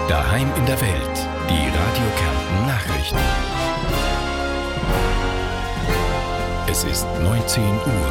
Daheim in der Welt. Die Radio Kärnten Nachrichten. Es ist 19 Uhr.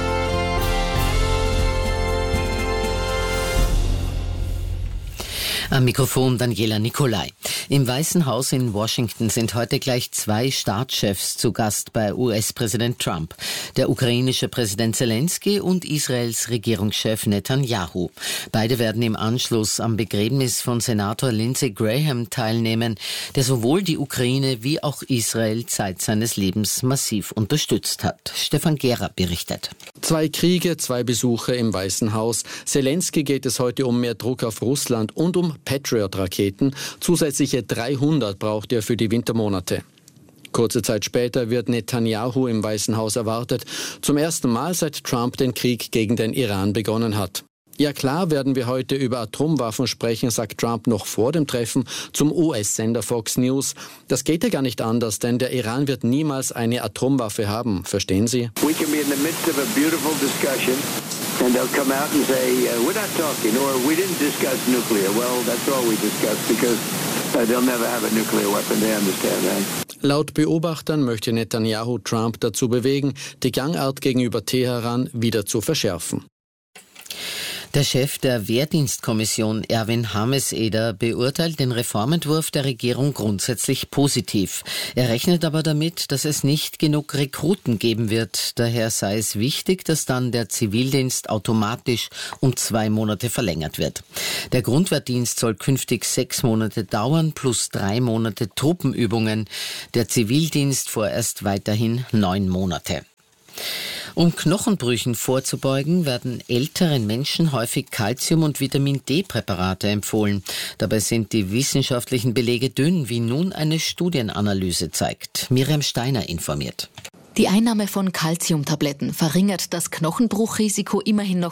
Am Mikrofon Daniela Nicolai. Im Weißen Haus in Washington sind heute gleich 2 Staatschefs zu Gast bei US-Präsident Trump. Der ukrainische Präsident Zelensky und Israels Regierungschef Netanyahu. Beide werden im Anschluss am Begräbnis von Senator Lindsey Graham teilnehmen, der sowohl die Ukraine wie auch Israel Zeit seines Lebens massiv unterstützt hat. Stefan Gera berichtet. 2 Kriege, 2 Besuche im Weißen Haus. Zelensky geht es heute um mehr Druck auf Russland und um Patriot-Raketen. Zusätzliche 300 braucht er für die Wintermonate. Kurze Zeit später wird Netanyahu im Weißen Haus erwartet. Zum ersten Mal seit Trump den Krieg gegen den Iran begonnen hat. Ja klar werden wir heute über Atomwaffen sprechen, sagt Trump noch vor dem Treffen zum US-Sender Fox News. Das geht ja gar nicht anders, denn der Iran wird niemals eine Atomwaffe haben. Verstehen Sie? We can be in the midst of a beautiful discussion and they'll come out and say, we're not talking, or we didn't discuss nuclear. Well, that's all we discussed because they'll never have a nuclear weapon. They understand that. Laut Beobachtern möchte Netanyahu Trump dazu bewegen, die Gangart gegenüber Teheran wieder zu verschärfen. Der Chef der Wehrdienstkommission, Erwin Hameseder, beurteilt den Reformentwurf der Regierung grundsätzlich positiv. Er rechnet aber damit, dass es nicht genug Rekruten geben wird. Daher sei es wichtig, dass dann der Zivildienst automatisch um 2 Monate verlängert wird. Der Grundwehrdienst soll künftig 6 Monate dauern, plus 3 Monate Truppenübungen. Der Zivildienst vorerst weiterhin 9 Monate. Um Knochenbrüchen vorzubeugen, werden älteren Menschen häufig Calcium- und Vitamin-D-Präparate empfohlen. Dabei sind die wissenschaftlichen Belege dünn, wie nun eine Studienanalyse zeigt. Miriam Steiner informiert. Die Einnahme von Calciumtabletten verringert das Knochenbruchrisiko immerhin noch